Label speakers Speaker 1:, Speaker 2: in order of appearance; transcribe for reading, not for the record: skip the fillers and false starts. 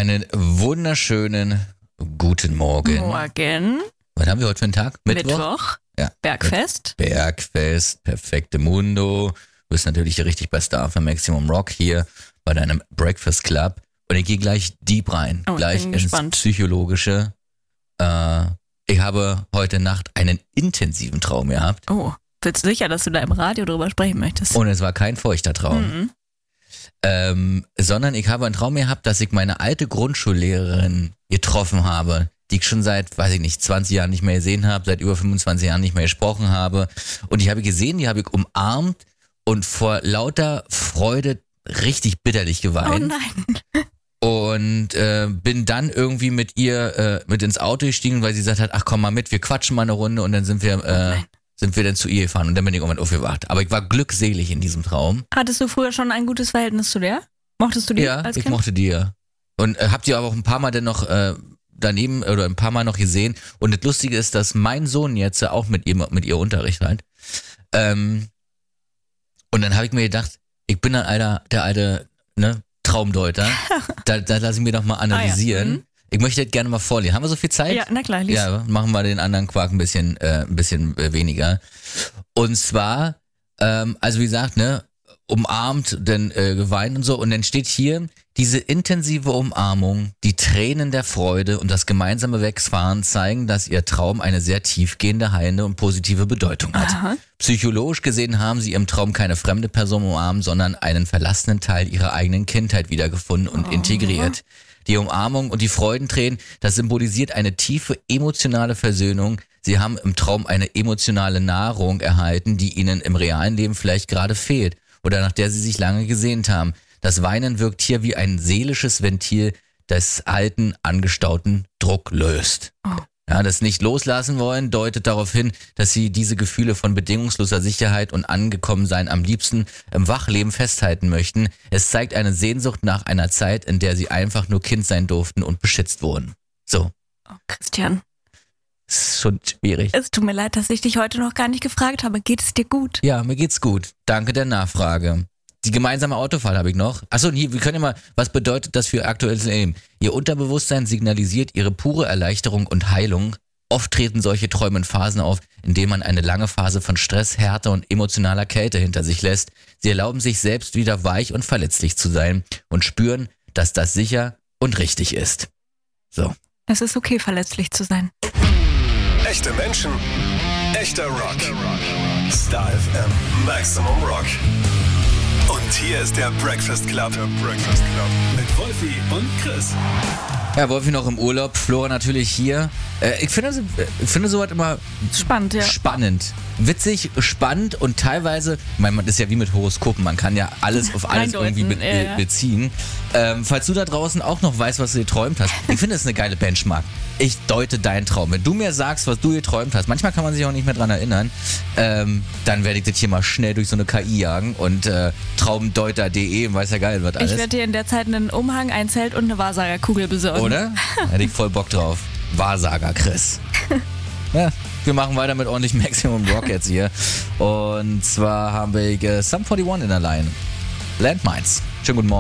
Speaker 1: Einen wunderschönen guten Morgen.
Speaker 2: Morgen.
Speaker 1: Was haben wir heute für einen Tag?
Speaker 2: Mittwoch.
Speaker 1: Ja.
Speaker 2: Bergfest.
Speaker 1: Bergfest, perfekte Mundo. Du bist natürlich richtig bei Star für Maximum Rock hier bei deinem Breakfast Club. Und ich gehe gleich deep rein.
Speaker 2: Oh,
Speaker 1: gleich
Speaker 2: bin
Speaker 1: ins
Speaker 2: gespannt.
Speaker 1: Psychologische. Ich habe heute Nacht einen intensiven Traum gehabt.
Speaker 2: Oh, bist du sicher, dass du da im Radio drüber sprechen möchtest?
Speaker 1: Und es war kein feuchter Traum. Sondern ich habe einen Traum gehabt, dass ich meine alte Grundschullehrerin getroffen habe, die ich schon seit, 20 Jahren nicht mehr gesehen habe, seit über 25 Jahren nicht mehr gesprochen habe. Und die habe ich gesehen, die habe ich umarmt und vor lauter Freude richtig bitterlich
Speaker 2: Oh
Speaker 1: geweint.
Speaker 2: nein.
Speaker 1: Und bin dann irgendwie mit ihr mit ins Auto gestiegen, weil sie gesagt hat, ach komm mal mit, wir quatschen mal eine Runde und dann sind wir dann zu ihr gefahren und dann bin ich irgendwann aufgewacht. Aber ich war glückselig in diesem Traum.
Speaker 2: Hattest du früher schon ein gutes Verhältnis zu der? Mochtest du die
Speaker 1: Ja,
Speaker 2: als
Speaker 1: ich
Speaker 2: Kind?
Speaker 1: mochte die ja. Und hab die aber auch ein paar Mal dann noch daneben oder ein paar Mal noch gesehen. Und das Lustige ist, dass mein Sohn jetzt auch mit ihr Unterricht hat. Und dann habe ich mir gedacht, ich bin dann der alte Traumdeuter. da lasse ich mir doch mal analysieren.
Speaker 2: Ah, ja.
Speaker 1: Ich möchte das gerne mal vorlesen. Haben wir so viel Zeit?
Speaker 2: Ja, na klar, lies.
Speaker 1: Ja, machen wir den anderen Quark ein bisschen weniger. Und zwar, also wie gesagt, umarmt, dann geweint und so. Und dann steht hier, diese intensive Umarmung, die Tränen der Freude und das gemeinsame Wegfahren zeigen, dass ihr Traum eine sehr tiefgehende, heilende und positive Bedeutung hat.
Speaker 2: Aha.
Speaker 1: Psychologisch gesehen haben sie im Traum keine fremde Person umarmt, sondern einen verlassenen Teil ihrer eigenen Kindheit wiedergefunden und integriert. Die Umarmung und die Freudentränen, das symbolisiert eine tiefe emotionale Versöhnung. Sie haben im Traum eine emotionale Nahrung erhalten, die ihnen im realen Leben vielleicht gerade fehlt oder nach der sie sich lange gesehnt haben. Das Weinen wirkt hier wie ein seelisches Ventil, das alten, angestauten Druck löst.
Speaker 2: Oh.
Speaker 1: Ja, das nicht loslassen wollen deutet darauf hin, dass sie diese Gefühle von bedingungsloser Sicherheit und Angekommensein am liebsten im Wachleben festhalten möchten. Es zeigt eine Sehnsucht nach einer Zeit, in der sie einfach nur Kind sein durften und beschützt wurden. So,
Speaker 2: Oh, Christian,
Speaker 1: ist schon schwierig.
Speaker 2: es tut mir leid, dass ich dich heute noch gar nicht gefragt habe. Geht es dir gut?
Speaker 1: Ja, mir geht's gut. Danke der Nachfrage. Die gemeinsame Autofahrt habe ich noch. Achso, hier, wir können ja mal, was bedeutet das für ihr aktuelles Leben? Ihr Unterbewusstsein signalisiert ihre pure Erleichterung und Heilung. Oft treten solche Träume in Phasen auf, in denen man eine lange Phase von Stress, Härte und emotionaler Kälte hinter sich lässt. Sie erlauben sich selbst wieder weich und verletzlich zu sein und spüren, dass das sicher und richtig ist. So.
Speaker 2: Es ist okay, verletzlich zu sein.
Speaker 3: Echte Menschen, echter Rock. Star FM, Maximum Rock. Und hier ist der Breakfast Club. Mit Wolfi und Chris.
Speaker 1: Ja, Wolfi noch im Urlaub, Flora natürlich hier. Ich finde sowas immer
Speaker 2: Spannend, ja.
Speaker 1: spannend. Witzig, spannend und teilweise, ich meine, das ist ja wie mit Horoskopen, man kann ja alles auf alles
Speaker 2: Reindeuten,
Speaker 1: irgendwie
Speaker 2: ja.
Speaker 1: beziehen. Falls du da draußen auch noch weißt, was du geträumt hast, ich finde das eine geile Benchmark. Ich deute deinen Traum. Wenn du mir sagst, was du geträumt hast, manchmal kann man sich auch nicht mehr dran erinnern, dann werde ich das hier mal schnell durch so eine KI jagen und traumdeuter.de und weiß ja geil, was alles.
Speaker 2: Ich werde dir in der Zeit einen Umhang, ein Zelt und eine Wahrsagerkugel besorgen.
Speaker 1: Oder? Hätte ich voll Bock drauf. Wahrsager Chris. Ja, wir machen weiter mit ordentlich Maximum Rock jetzt hier. Und zwar haben wir Sum 41 in der Line. Landmines. Schönen guten Morgen.